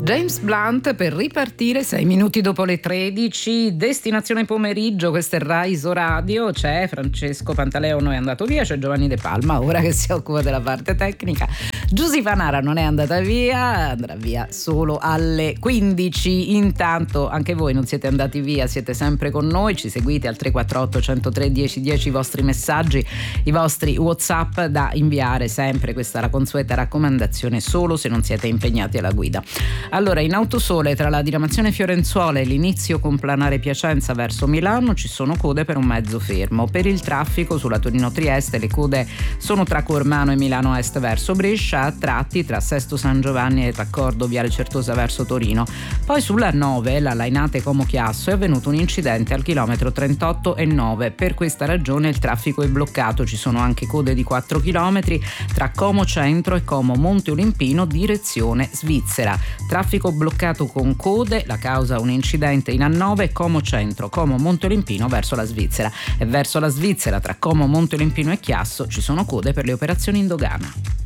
James Blunt per ripartire 6 minuti dopo le 13, destinazione pomeriggio, questo è Rai Radio, c'è Francesco Pantaleono, è andato via, c'è Giovanni De Palma ora che si occupa della parte tecnica, Giusy Fanara non è andata via, andrà via solo alle 15, intanto anche voi non siete andati via, siete sempre con noi, ci seguite al 348 103 1010 i vostri messaggi, i vostri WhatsApp da inviare sempre, questa è la consueta raccomandazione solo se non siete impegnati alla guida. Allora, in Autosole tra la diramazione Fiorenzuola e l'inizio con Planare Piacenza verso Milano ci sono code per un mezzo fermo. Per il traffico sulla Torino-Trieste le code sono tra Cormano e Milano Est verso Brescia, a tratti tra Sesto San Giovanni e Raccordo Viale Certosa verso Torino. Poi sulla 9, la Lainate Como Chiasso, è avvenuto un incidente al chilometro 38,9. Per questa ragione il traffico è bloccato. Ci sono anche code di 4 chilometri tra Como Centro e Como Monte Olimpino direzione Svizzera. Traffico bloccato con code, la causa un incidente in A9 Como Centro, Como Monte Olimpino verso la Svizzera, e verso la Svizzera tra Como Monte Olimpino e Chiasso ci sono code per le operazioni in dogana.